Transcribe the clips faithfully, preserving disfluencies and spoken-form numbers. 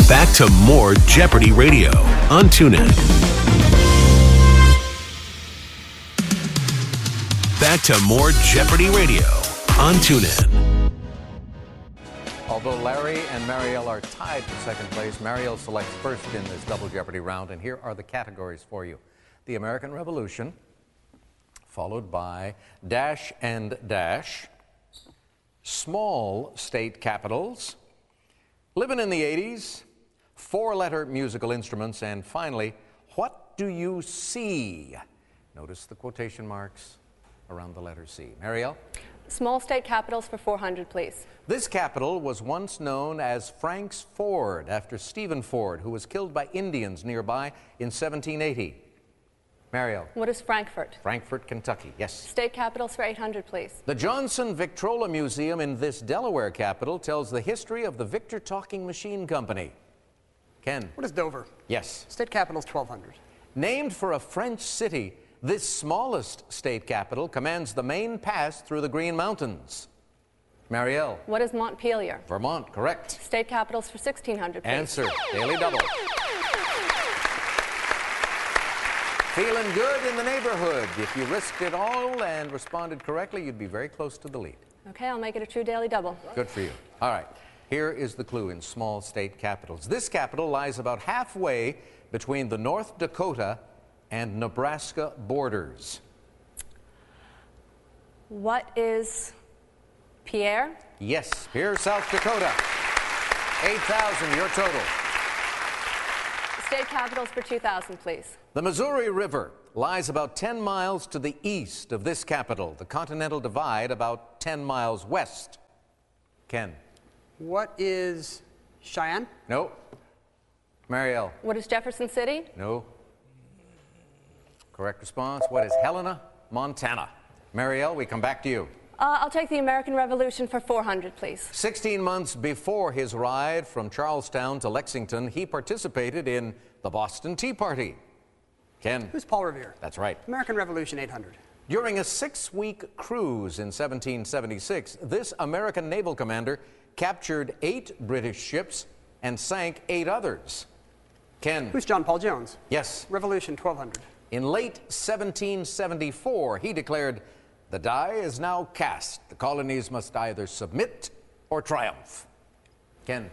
Back to more Jeopardy Radio on TuneIn. Back to more Jeopardy Radio on TuneIn. Although Larry and Marielle are tied for second place, Marielle selects first in this Double Jeopardy round, and here are the categories for you. The American Revolution, followed by Dash and Dash, Small State Capitals, Living in the eighties, four-letter musical instruments, and finally, What do you see? Notice the quotation marks around the letter C. Marielle? Small state capitals for four hundred, please. This capital was once known as Frank's Ford, after Stephen Ford, who was killed by Indians nearby in seventeen eighty. Marielle? What is Frankfurt? Frankfurt, Kentucky, yes. State capitals for eight hundred, please. The Johnson Victrola Museum in this Delaware capital tells the history of the Victor Talking Machine Company. Ken? What is Dover? Yes. State capital is twelve hundred. Named for a French city, this smallest state capital commands the main pass through the Green Mountains. Marielle? What is Montpelier? Vermont, correct. State capitals for sixteen hundred, please. Answer, Daily Double. Feeling good in the neighborhood. If you risked it all and responded correctly, you'd be very close to the lead. Okay, I'll make it a true Daily Double. Good for you. All right, here is the clue in small state capitals. This capital lies about halfway between the North Dakota and Nebraska borders. What is Pierre? Yes, Pierre, South Dakota. eight thousand, your total. State capitals for two thousand, please. The Missouri River lies about ten miles to the east of this capital. The Continental Divide about ten miles west. Ken? What is Cheyenne? No. Marielle? What is Jefferson City? No. Correct response. What is Helena, Montana? Marielle, we come back to you. Uh, I'll take the American Revolution for four hundred, please. sixteen months before his ride from Charlestown to Lexington, he participated in the Boston Tea Party. Ken? Who's Paul Revere? That's right. American Revolution, eight hundred. During a six-week cruise in seventeen seventy-six, this American naval commander captured eight British ships and sank eight others. Ken? Who's John Paul Jones? Yes. Revolution, twelve hundred. In late seventeen seventy-four, he declared, "The die is now cast. The colonies must either submit or triumph." Ken?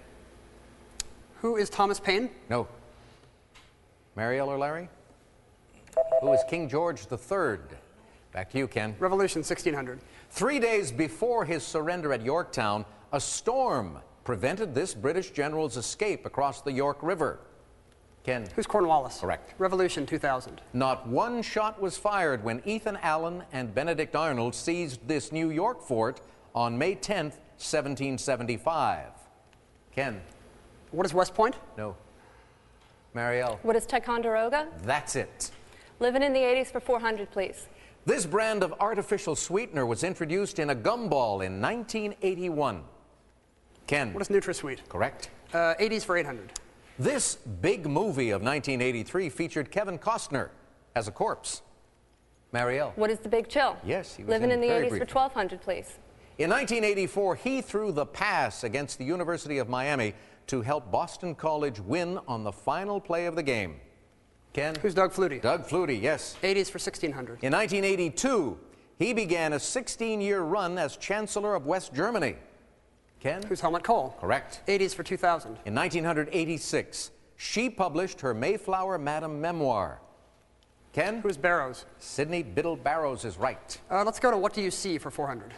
Who is Thomas Paine? No. Marielle or Larry? Who is King George the Third? Back to you, Ken. Revolution, sixteen hundred. Three days before his surrender at Yorktown, a storm prevented this British general's escape across the York River. Ken? Who's Cornwallis? Correct. Revolution, two thousand. Not one shot was fired when Ethan Allen and Benedict Arnold seized this New York fort on May tenth, seventeen seventy-five. Ken? What is West Point? No. Marielle? What is Ticonderoga? That's it. Living in the eighties for four hundred, please. This brand of artificial sweetener was introduced in a gumball in nineteen eighty-one. Ken? What is NutraSweet? Correct. Uh, eighties for eight hundred. This big movie of nineteen eighty-three featured Kevin Costner as a corpse. Marielle? What is The Big Chill? Yes, he was Living in in the very eighties briefly. for twelve hundred, please. In nineteen eighty-four, he threw the pass against the University of Miami to help Boston College win on the final play of the game. Ken? Who's Doug Flutie? Doug Flutie, yes. eighties for sixteen hundred. In nineteen eighty-two, he began a sixteen-year run as Chancellor of West Germany. Ken? Who's Helmut Kohl? Correct. eighties for two thousand. In nineteen eighty-six, she published her Mayflower Madam memoir. Ken? Who's Barrows? Sidney Biddle Barrows is right. Uh, let's go to What Do You See for four hundred.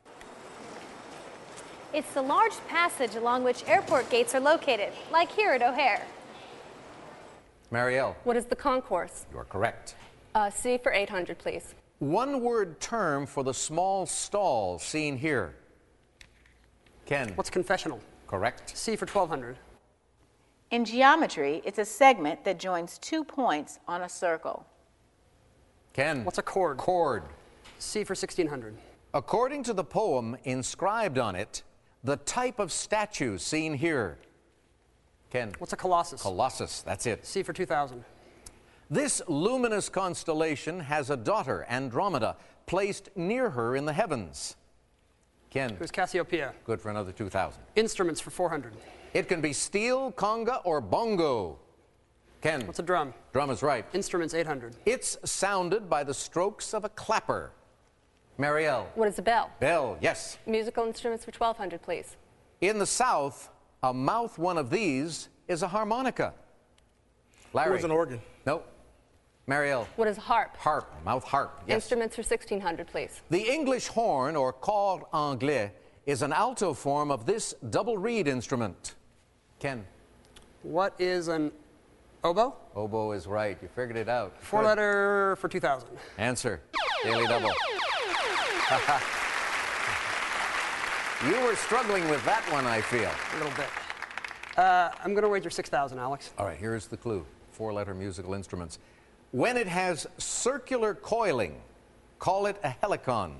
It's the large passage along which airport gates are located, like here at O'Hare. Marielle? What is the concourse? You are correct. Uh, C for eight hundred, please. One-word term for the small stall seen here. Ken? What's confessional? Correct. C for twelve hundred. In geometry, it's a segment that joins two points on a circle. Ken? What's a chord? Chord. C for sixteen hundred. According to the poem inscribed on it, the type of statue seen here. Ken? What's a colossus? Colossus, that's it. C for two thousand. This luminous constellation has a daughter, Andromeda, placed near her in the heavens. Ken? Who's Cassiopeia? Good for another two thousand. Instruments for four hundred. It can be steel, conga, or bongo. Ken. What's a drum? Drum is right. Instruments, eight hundred. It's sounded by the strokes of a clapper. Marielle. What is a bell? Bell, yes. Musical instruments for twelve hundred, please. In the South, a mouth one of these is a harmonica. Larry. What's an organ? Nope. Marielle. What is a harp? Harp, mouth harp, yes. Instruments for sixteen hundred, please. The English horn, or called anglais, is an alto form of this double reed instrument. Ken. What is an oboe? Oboe is right. You figured it out. Four Good. letter for two thousand. Answer. Daily double. You were struggling with that one, I feel. A little bit. Uh, I'm going to wager six thousand, Alex. All right, here's the clue. Four-letter musical instruments. When it has circular coiling, call it a helicon.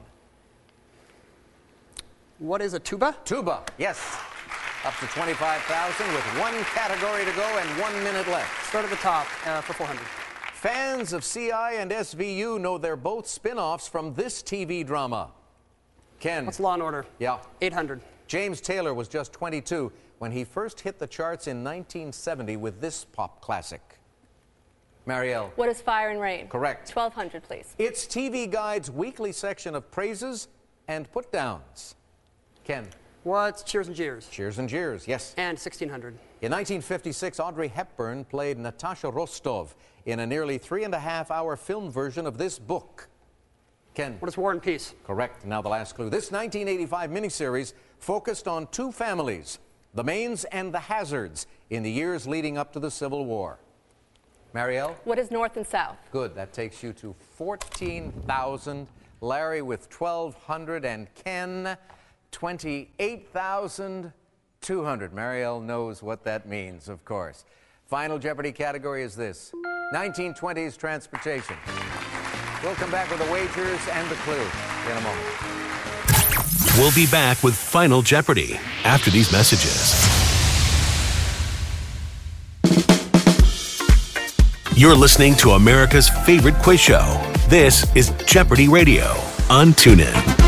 What is a tuba? Tuba, yes. Up to twenty-five thousand with one category to go and one minute left. Start at the top uh, for four hundred. Fans of C I and S V U know they're both spin-offs from this T V drama. Ken. What's Law and Order? Yeah. eight hundred. James Taylor was just twenty-two when he first hit the charts in nineteen seventy with this pop classic. Marielle. What is Fire and Rain? Correct. twelve hundred, please. It's T V Guide's weekly section of praises and put-downs. Ken. What's Cheers and Jeers? Cheers and Jeers, yes. And sixteen hundred. In nineteen fifty-six, Audrey Hepburn played Natasha Rostov in a nearly three and a half hour film version of this book. Ken. What is War and Peace? Correct. Now the last clue. This nineteen eighty-five miniseries focused on two families, the Mains and the Hazards, in the years leading up to the Civil War. Marielle? What is North and South? Good. That takes you to fourteen thousand. Larry with twelve hundred and Ken twenty-eight thousand two hundred. Marielle knows what that means, of course. Final Jeopardy category is this: nineteen twenties transportation. We'll come back with the wagers and the clue in a moment. We'll be back with Final Jeopardy after these messages. You're listening to America's favorite quiz show. This is Jeopardy Radio on TuneIn.